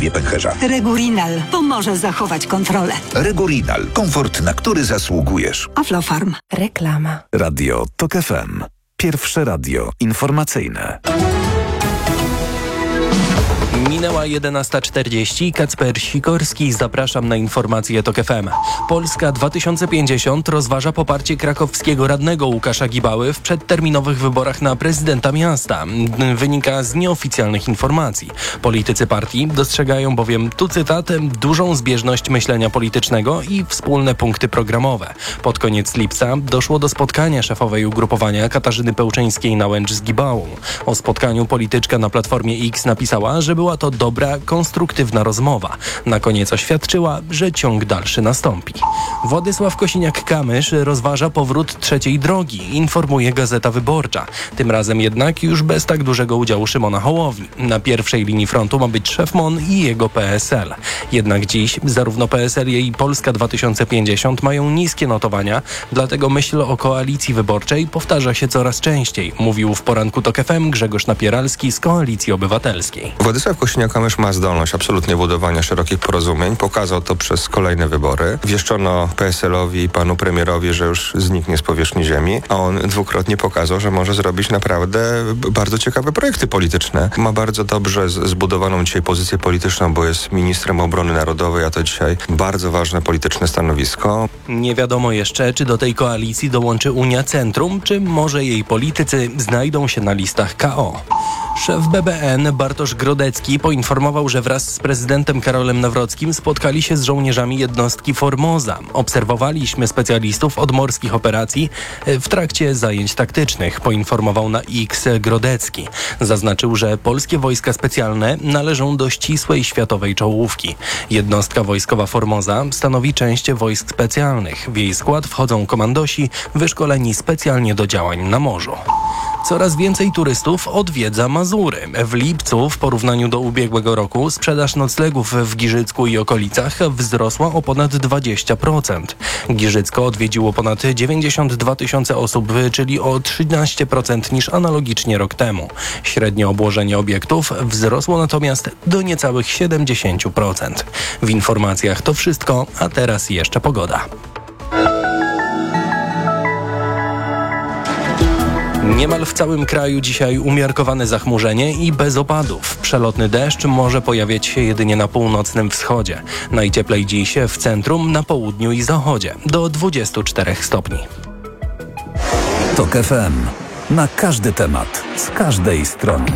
zdrowie pęcherza. Regurinal pomoże zachować kontrolę. Regurinal. Komfort, na który zasługujesz. Aflofarm. Reklama. Radio TOK FM. Pierwsze radio informacyjne. Minęła 11:40. Kacper Sikorski. Zapraszam na informacje TOK FM. Polska 2050 rozważa poparcie krakowskiego radnego Łukasza Gibały w przedterminowych wyborach na prezydenta miasta. Wynika z nieoficjalnych informacji. Politycy partii dostrzegają bowiem, tu cytat, dużą zbieżność myślenia politycznego i wspólne punkty programowe. Pod koniec lipca doszło do spotkania szefowej ugrupowania Katarzyny Pełczyńskiej-Nałęcz z Gibałą. O spotkaniu polityczka na Platformie X napisała, że była to dobra, konstruktywna rozmowa. Na koniec oświadczyła, że ciąg dalszy nastąpi. Władysław Kosiniak-Kamysz rozważa powrót trzeciej drogi, informuje Gazeta Wyborcza. Tym razem jednak już bez tak dużego udziału Szymona Hołowni. Na pierwszej linii frontu ma być szef MON i jego PSL. Jednak dziś zarówno PSL, jak i Polska 2050 mają niskie notowania, dlatego myśl o koalicji wyborczej powtarza się coraz częściej, mówił w poranku TOK FM Grzegorz Napieralski z Koalicji Obywatelskiej. Władysław Kosiniak-Kamysz ma zdolność absolutnie budowania szerokich porozumień. Pokazał to przez kolejne wybory. Wieszczono PSL-owi i panu premierowi, że już zniknie z powierzchni ziemi, a on dwukrotnie pokazał, że może zrobić naprawdę bardzo ciekawe projekty polityczne. Ma bardzo dobrze zbudowaną dzisiaj pozycję polityczną, bo jest ministrem obrony narodowej, a to dzisiaj bardzo ważne polityczne stanowisko. Nie wiadomo jeszcze, czy do tej koalicji dołączy Unia Centrum, czy może jej politycy znajdą się na listach KO. Szef BBN Bartosz Grodecki poinformował, że wraz z prezydentem Karolem Nawrockim spotkali się z żołnierzami jednostki Formosa. Obserwowaliśmy specjalistów od morskich operacji w trakcie zajęć taktycznych, poinformował na X Grodecki. Zaznaczył, że polskie wojska specjalne należą do ścisłej światowej czołówki. Jednostka wojskowa Formosa stanowi część wojsk specjalnych. W jej skład wchodzą komandosi wyszkoleni specjalnie do działań na morzu. Coraz więcej turystów odwiedza Mazury. W lipcu w porównaniu do ubiegłego roku sprzedaż noclegów w Giżycku i okolicach wzrosła o ponad 20%. Giżycko odwiedziło ponad 92 tysiące osób, czyli o 13% niż analogicznie rok temu. Średnie obłożenie obiektów wzrosło natomiast do niecałych 70%. W informacjach to wszystko, a teraz jeszcze pogoda. Niemal w całym kraju dzisiaj umiarkowane zachmurzenie i bez opadów. Przelotny deszcz może pojawiać się jedynie na północnym wschodzie. Najcieplej dziś w centrum, na południu i zachodzie. Do 24 stopni. TOK FM. Na każdy temat. Z każdej strony.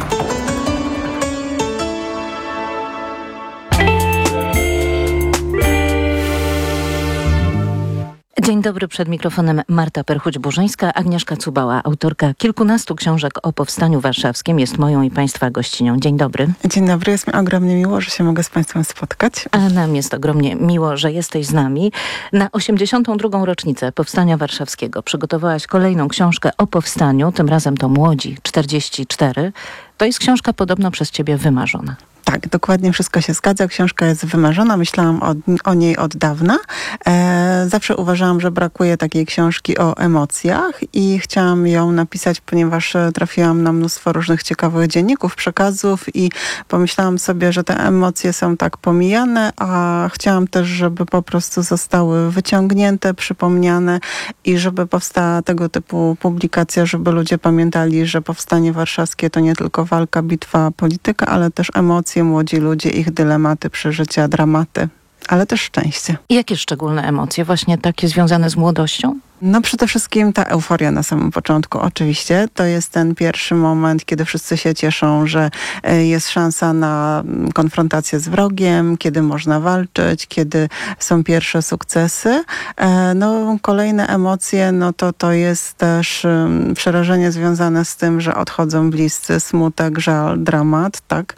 Dzień dobry, przed mikrofonem Marta Perchuć-Burzyńska. Agnieszka Cubała, autorka kilkunastu książek o Powstaniu Warszawskim, jest moją i Państwa gościnią. Dzień dobry. Dzień dobry, jest mi ogromnie miło, że się mogę z Państwem spotkać. A nam jest ogromnie miło, że jesteś z nami. Na 82. rocznicę Powstania Warszawskiego przygotowałaś kolejną książkę o powstaniu, tym razem to Młodzi 44. To jest książka podobno przez Ciebie wymarzona. Tak, dokładnie wszystko się zgadza. Książka jest wymarzona. Myślałam o niej od dawna. Zawsze uważałam, że brakuje takiej książki o emocjach i chciałam ją napisać, ponieważ trafiłam na mnóstwo różnych ciekawych dzienników, przekazów i pomyślałam sobie, że te emocje są tak pomijane, a chciałam też, żeby po prostu zostały wyciągnięte, przypomniane i żeby powstała tego typu publikacja, żeby ludzie pamiętali, że Powstanie Warszawskie to nie tylko walka, bitwa, polityka, ale też emocje, młodzi ludzie, ich dylematy, przeżycia, dramaty, ale też szczęście. I jakie szczególne emocje? Właśnie takie związane z młodością? No przede wszystkim ta euforia na samym początku, oczywiście. To jest ten pierwszy moment, kiedy wszyscy się cieszą, że jest szansa na konfrontację z wrogiem, kiedy można walczyć, kiedy są pierwsze sukcesy. No kolejne emocje, no to jest też przerażenie związane z tym, że odchodzą bliscy, smutek, żal, dramat, tak.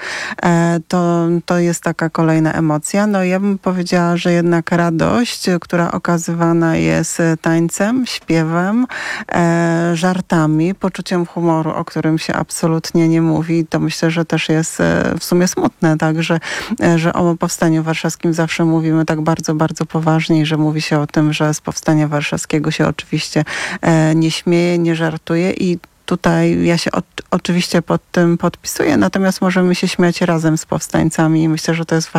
To jest taka kolejna emocja. No ja bym powiedziała, że jednak radość, która okazywana jest tańcem, śpiewem, żartami, poczuciem humoru, o którym się absolutnie nie mówi. To myślę, że też jest w sumie smutne, tak, że o Powstaniu Warszawskim zawsze mówimy tak bardzo, bardzo poważnie i że mówi się o tym, że z Powstania Warszawskiego się oczywiście nie śmieje, nie żartuje i tutaj ja się oczywiście pod tym podpisuję, natomiast możemy się śmiać razem z powstańcami i myślę, że to jest